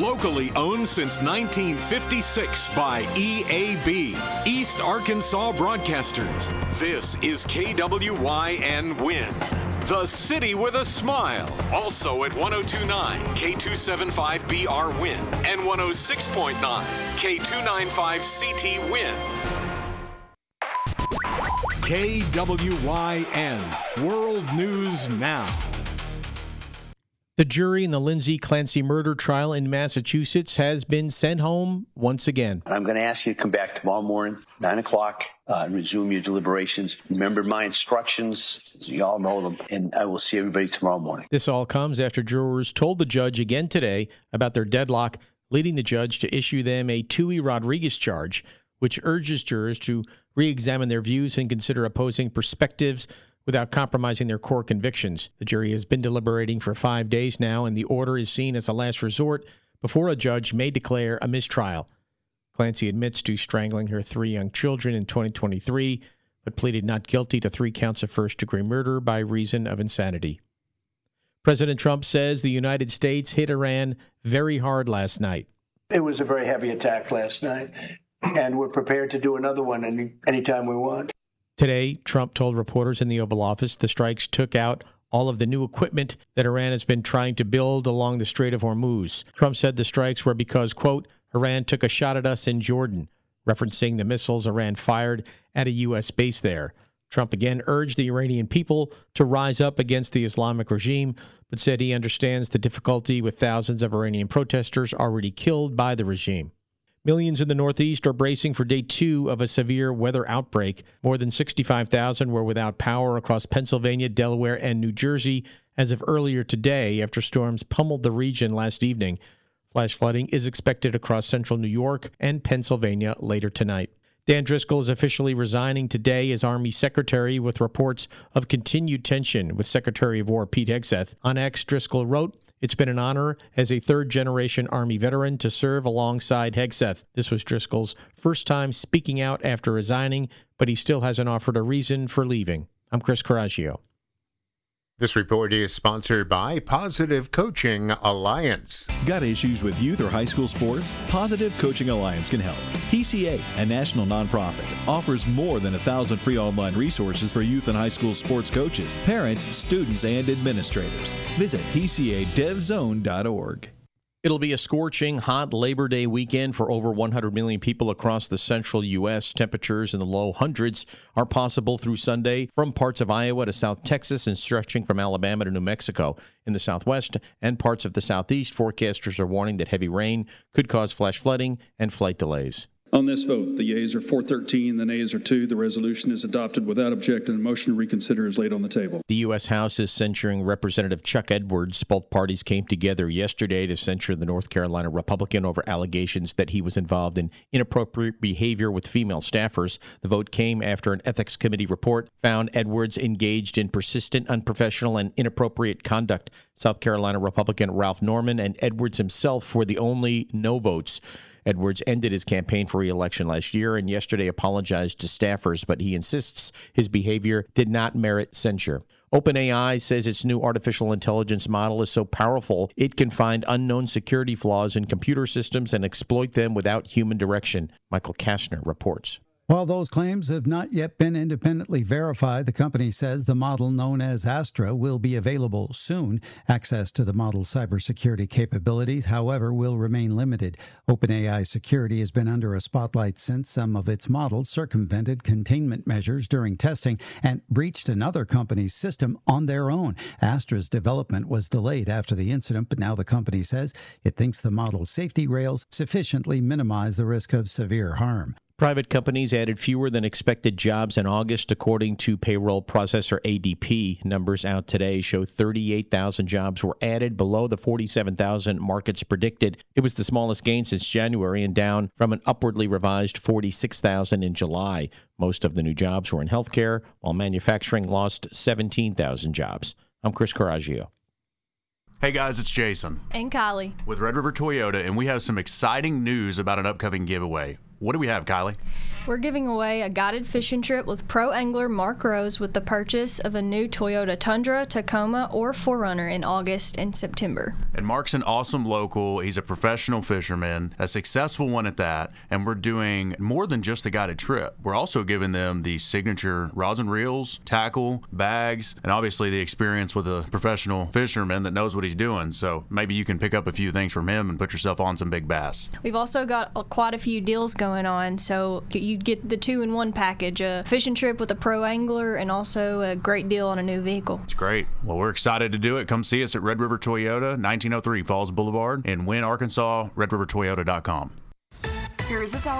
Locally owned since 1956 by EAB, East Arkansas Broadcasters. This is KWYN Win, the city with a smile. Also at 102.9 K275BR Win and 106.9 K295CT Win. KWYN World News Now. The jury in the Lindsay Clancy murder trial in Massachusetts has been sent home once again. I'm going to ask you to come back tomorrow morning, 9 o'clock, and resume your deliberations. Remember my instructions. You all know them, and I will see everybody tomorrow morning. This all comes after jurors told the judge again today about their deadlock, leading the judge to issue them a Tui Rodriguez charge, which urges jurors to re-examine their views and consider opposing perspectives without compromising their core convictions. The jury has been deliberating for 5 days now, and the order is seen as a last resort before a judge may declare a mistrial. Clancy admits to strangling her 3 young children in 2023, but pleaded not guilty to 3 counts of first-degree murder by reason of insanity. President Trump says the United States hit Iran very hard last night. It was a very heavy attack last night, and we're prepared to do another one anytime we want. Today, Trump told reporters in the Oval Office the strikes took out all of the new equipment that Iran has been trying to build along the Strait of Hormuz. Trump said the strikes were because, quote, Iran took a shot at us in Jordan, referencing the missiles Iran fired at a U.S. base there. Trump again urged the Iranian people to rise up against the Islamic regime, but said he understands the difficulty with thousands of Iranian protesters already killed by the regime. Millions in the Northeast are bracing for day 2 of a severe weather outbreak. More than 65,000 were without power across Pennsylvania, Delaware, and New Jersey as of earlier today after storms pummeled the region last evening. Flash flooding is expected across central New York and Pennsylvania later tonight. Dan Driscoll is officially resigning today as Army Secretary, with reports of continued tension with Secretary of War Pete Hegseth. On X, Driscoll wrote, "It's been an honor as a third-generation Army veteran to serve alongside Hegseth." This was Driscoll's first time speaking out after resigning, but he still hasn't offered a reason for leaving. I'm Chris Coraggio. This report is sponsored by Positive Coaching Alliance. Got issues with youth or high school sports? Positive Coaching Alliance can help. PCA, a national nonprofit, offers more than 1,000 free online resources for youth and high school sports coaches, parents, students, and administrators. Visit PCADevZone.org. It'll be a scorching hot Labor Day weekend for over 100 million people across the central U.S. Temperatures in the low hundreds are possible through Sunday from parts of Iowa to South Texas and stretching from Alabama to New Mexico. In the southwest and parts of the southeast, forecasters are warning that heavy rain could cause flash flooding and flight delays. On this vote, the yeas are 413, the nays are 2. The resolution is adopted without objection, and motion to reconsider is laid on the table. The U.S. House is censuring Representative Chuck Edwards. Both parties came together yesterday to censure the North Carolina Republican over allegations that he was involved in inappropriate behavior with female staffers. The vote came after an ethics committee report found Edwards engaged in persistent, unprofessional, and inappropriate conduct. South Carolina Republican Ralph Norman and Edwards himself were the only no votes. Edwards ended his campaign for re-election last year and yesterday apologized to staffers, but he insists his behavior did not merit censure. OpenAI says its new artificial intelligence model is so powerful it can find unknown security flaws in computer systems and exploit them without human direction. Michael Kastner reports. While those claims have not yet been independently verified, the company says the model known as Astra will be available soon. Access to the model's cybersecurity capabilities, however, will remain limited. OpenAI security has been under a spotlight since some of its models circumvented containment measures during testing and breached another company's system on their own. Astra's development was delayed after the incident, but now the company says it thinks the model's safety rails sufficiently minimize the risk of severe harm. Private companies added fewer than expected jobs in August, according to payroll processor ADP. Numbers out today show 38,000 jobs were added, below the 47,000 markets predicted. It was the smallest gain since January and down from an upwardly revised 46,000 in July. Most of the new jobs were in healthcare, while manufacturing lost 17,000 jobs. I'm Chris Coraggio. Hey guys, it's Jason. And Kylie. With Red River Toyota, and we have some exciting news about an upcoming giveaway. What do we have, Kylie? We're giving away a guided fishing trip with pro angler Mark Rose with the purchase of a new Toyota Tundra, Tacoma, or 4Runner in August and September. And Mark's an awesome local. He's a professional fisherman, a successful one at that. And we're doing more than just the guided trip. We're also giving them the signature rods and reels, tackle, bags, and obviously the experience with a professional fisherman that knows what he's doing. So maybe you can pick up a few things from him and put yourself on some big bass. We've also got quite a few deals going on, so you get the 2-in-1 package, a fishing trip with a pro angler and also a great deal on a new vehicle. It's great. Well, we're excited to do it. Come see us at Red River Toyota, 1903 Falls Boulevard in Wynne, Arkansas, redrivertoyota.com. Here's